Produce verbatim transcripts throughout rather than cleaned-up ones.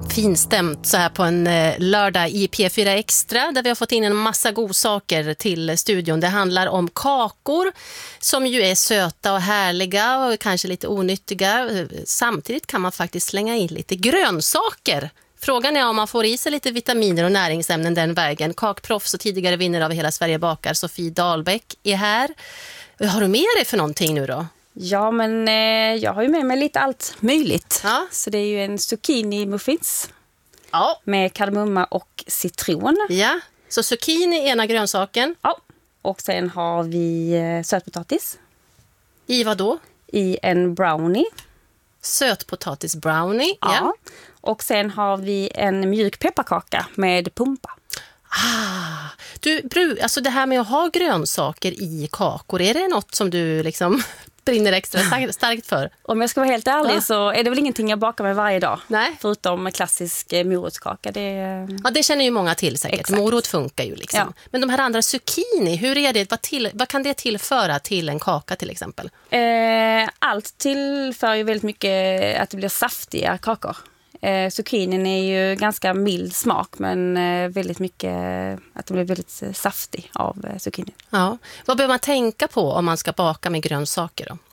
Finstämt så här på en eh, lördag i P fyra Extra där vi har fått in en massa godsaker till studion. Det handlar om kakor som ju är söta och härliga och kanske lite onyttiga. Samtidigt kan man faktiskt slänga in lite grönsaker. Frågan är om man får i sig lite vitaminer och näringsämnen den vägen. Kakproffs och tidigare vinnare av Hela Sverige bakar, Sofie Dahlbäck, är här. Vad har du med dig för någonting nu då? Ja, men eh, jag har ju med mig lite allt möjligt. Ja. Så det är ju en zucchini muffins Ja. med kardemumma och citron. Ja, så zucchini är ena grönsaken. Ja. Och sen har vi eh, sötpotatis I vad då? i en brownie. Sötpotatis brownie. Ja. Ja. Och sen har vi en mjuk pepparkaka med pumpa. Ah, du, bru, alltså det här med att ha grönsaker i kakor, är det något som du liksom brinner extra starkt, starkt för? Om jag ska vara helt ärlig Ja. så är det väl ingenting jag bakar med varje dag. Nej. Förutom klassisk eh, morotskaka. Det är... Ja, det känner ju många till säkert. Exakt. Morot funkar ju liksom. Ja. Men de här andra zucchini, hur är det? Vad, till, vad kan det tillföra till en kaka till exempel? Eh, allt tillför ju väldigt mycket att det blir saftiga kakor. Eh, zucchinin är ju ganska mild smak men eh, väldigt mycket att det blir väldigt eh, saftig av eh, zucchini. Ja. Vad behöver man tänka på om man ska baka med grönsaker då?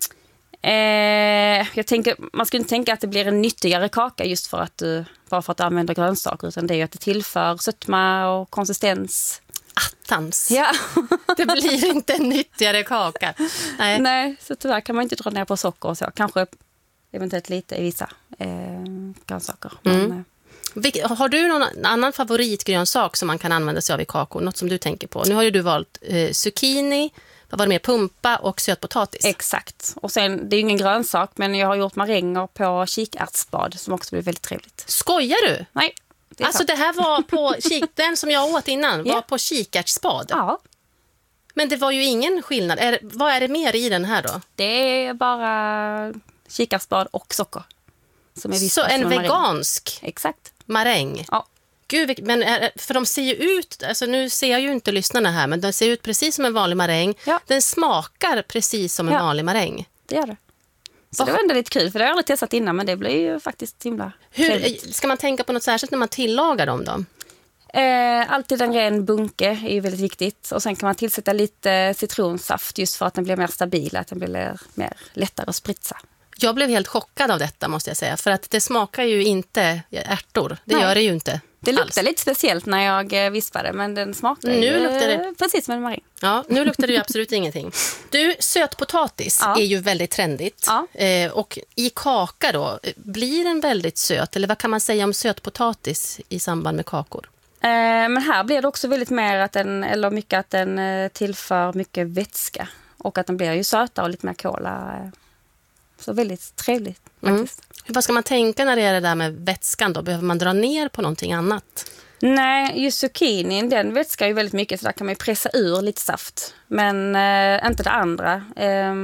Eh, jag tänker, man ska inte tänka att det blir en nyttigare kaka just för att du, bara för att du använder grönsaker, utan det är ju att det tillför sötma och konsistens. Attans. Ja. Det blir inte en nyttigare kaka. Nej. Nej, så tyvärr kan man inte dra ner på socker och så. Kanske eventuellt lite i vissa eh, grönsaker. Men, Mm. eh, Vilk- Har du någon annan favoritgrönsak som man kan använda sig av i kakor? Något som du tänker på? Nu har ju du valt eh, zucchini, vad var det mer? Pumpa och sötpotatis. Exakt. Och sen, det är ju ingen grönsak, men jag har gjort maränger på kikärtsspad som också blir väldigt trevligt. Skojar du? Nej, det är Alltså sant. det här var på kik- den som jag åt innan var Ja. på kikärtsspad. Ja, Men det var ju ingen skillnad. Är, vad är det mer i den här då? det är bara kikärtsspad och socker. Som är Så vispat en som maräng. vegansk Exakt. maräng. Ja. Gud, vilk- men är, för de ser ju ut, alltså nu ser jag ju inte lyssnarna här, men den ser ut precis som en vanlig maräng. Ja. Den smakar precis som en Ja. vanlig maräng. Det gör det. Så Vad- det var ändå lite kul, för det har jag aldrig testat innan, men det blir ju faktiskt himla trevligt. Hur, ska man tänka på något särskilt när man tillagar dem då? Eh, alltid en ren bunke är ju väldigt viktigt. Och sen kan man tillsätta lite citronsaft just för att den blir mer stabil, att den blir mer lättare att spritsa. Jag blev helt chockad av detta måste jag säga. För att det smakar ju inte ärtor. Det Nej. gör det ju inte. Det luktar alls. lite speciellt när jag eh, vispade, men den smakar Nu ju luktar det- eh, precis som en maräng. Ja, nu luktar det ju absolut ingenting. Du, sötpotatis Ja. är ju väldigt trendigt. Ja. Eh, och i kaka då, eh, blir den väldigt söt? Eller vad kan man säga om sötpotatis i samband med kakor? Eh, men här blir det också väldigt mer att den, eller mycket att den eh, tillför mycket vätska. Och att den blir ju sötare och lite mer kola. Eh. Så väldigt trevligt faktiskt. Hur, vad ska man tänka när det är det där med vätskan då? Behöver man dra ner på någonting annat? Nej, just zucchinin, den vätskar ju väldigt mycket så där kan man ju pressa ur lite saft. Men eh, inte det andra. Eh,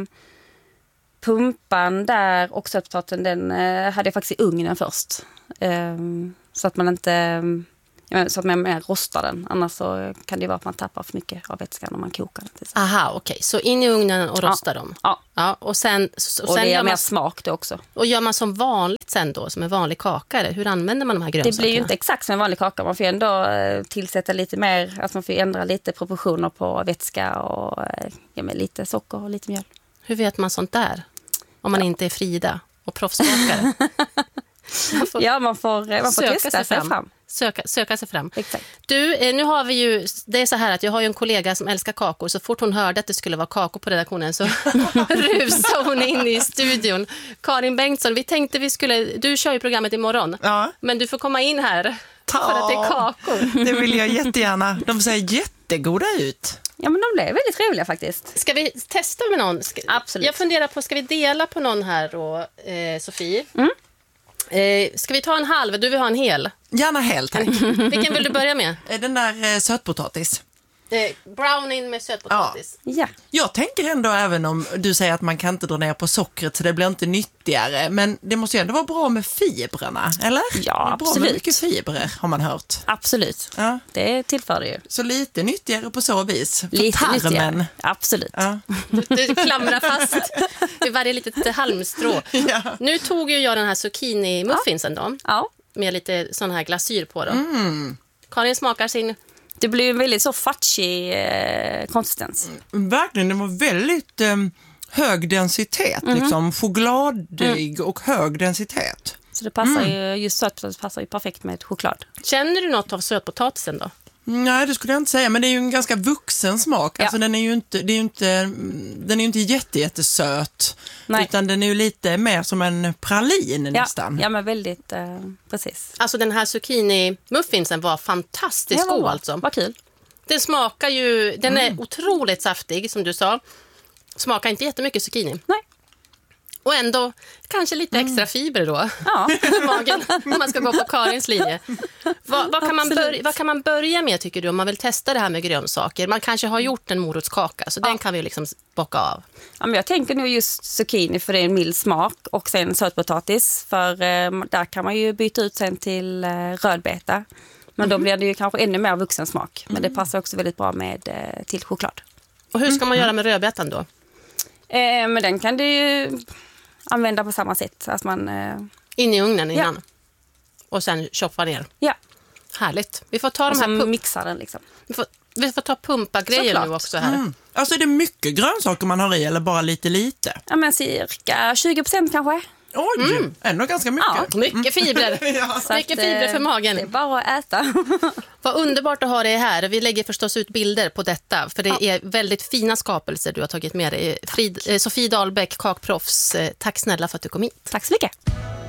pumpan där och sötpotatisen, den eh, hade jag faktiskt i ugnen först. Eh, så att man inte jag menar, så att man mer rostar den. Annars så kan det vara att man tappar för mycket av vätskan om man kokar den. Till exempel. Aha, okej. Så in i ugnen och rosta dem. Ja, Ja, och sen, så, och sen det gör ger mer man, smak det också. och gör man som vanligt sen då, som en vanlig kakare. Hur använder man de här Det grönsakerna? blir ju inte exakt som en vanlig kaka. Man får ju ändå eh, tillsätta lite mer, alltså man får ändra lite proportioner på vätska och eh, ja, med lite socker och lite mjöl. Hur vet man sånt där? Om man inte är Frida och proffsmakare. Man får Ja, man får, eh, man får söka testa sig sig fram. fram. Söka, söka sig fram. Exakt. Du, eh, nu har vi ju, det är så här att jag har ju en kollega som älskar kakor. Så fort hon hörde att det skulle vara kakor på redaktionen så rusade hon in i studion. Karin Bengtsson, vi tänkte vi skulle, du kör ju programmet imorgon. Ja. Men du får komma in här Ta. för att det är kakor. Det vill jag jättegärna. De ser jättegoda ut. Ja, men de blev väldigt trevliga faktiskt. Ska vi testa med någon? Ska, Absolut. Jag funderar på, ska vi dela på någon här då, eh, Sofie? Mm. Eh, ska vi ta en halv? Du vill ha en hel. Gärna helt, tack. Vilken vill du börja med? Den där eh, sötpotatis. Eh, brownie med sötpotatis. Ja. Jag tänker ändå, även om du säger att man kan inte dra ner på sockret så det blir inte nyttigare, men det måste ju ändå vara bra med fibrerna, eller? Ja, Det är bra absolut. med mycket fibrer, har man hört. Absolut. Ja. Det tillför det ju. Så lite nyttigare på så vis. För Lite tarmen. nyttigare. Absolut. Ja. Du klamrar fast i varje litet halmstrå. Ja. Nu tog ju jag den här zucchini-muffinsen då. Ja. med lite sån här glasyr på då. Mm. Karin smakar sin... Det blir en väldigt så fudgy eh, konsistens. Verkligen, det var väldigt eh, hög densitet. Mm. Liksom, chokladig mm. och hög densitet. Så det passar mm. ju, just sötpotatis passar ju perfekt med choklad. Känner du något av sötpotatisen då? Nej, det skulle jag inte säga, men det är ju en ganska vuxen smak. Ja. Alltså den är ju inte, det är ju inte, den är ju inte jätte, jättesöt. Nej. Utan den är ju lite mer som en pralin Ja, nästan. ja men väldigt, eh, precis. Alltså den här zucchini-muffinsen var fantastiskt Ja, god vad, alltså. vad kul. Den smakar ju, den är Mm. otroligt saftig som du sa. Smakar inte jättemycket zucchini. Nej. Och ändå kanske lite extra fiber då. Ja. I magen, om man ska gå på Karins linje. Vad, vad, kan man börja, vad kan man börja med tycker du om man vill testa det här med grönsaker? Man kanske har gjort en morotskaka så Ja. den kan vi liksom bocka av. Ja, men jag tänker nog just zucchini för det är en mild smak och sen sötpotatis för eh, där kan man ju byta ut sen till eh, rödbeta. Men Mm. då blir det ju kanske ännu mer vuxen smak. Men det passar också väldigt bra med eh, till choklad. Och hur ska man göra med rödbetan då? Eh, men den kan du ju använda på samma sätt. Att man, eh, In i ugnen innan. Ja. Och sen choppa ner. ja, Härligt. Vi får ta och de här så pump- mixar den liksom. vi får, vi får ta pumpa-grejer Såklart. nu också här. Mm. Alltså är det mycket grönsaker man har i eller bara lite lite? Ja, men cirka tjugo procent kanske. Oj, ändå ganska mycket. Ja. Mycket fibrer. Ja. Så Mycket att, fibrer eh, för magen. Det är bara att äta. Vad underbart att ha det här. Vi lägger förstås ut bilder på detta. För det är väldigt fina skapelser du har tagit med dig. Frid, eh, Sofie Dahlbäck, kakproffs. Eh, tack snälla för att du kom hit. Tack så mycket.